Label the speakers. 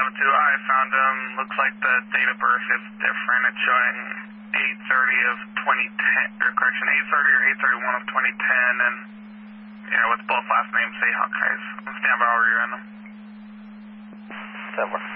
Speaker 1: I found him. Looks like the date of birth is different. It's showing 8/30 of 2010, or correction, 8/30 or 8/31 of 2010, and with both last names, say Hawkeyes. Stand by while you're in them.
Speaker 2: 10-4.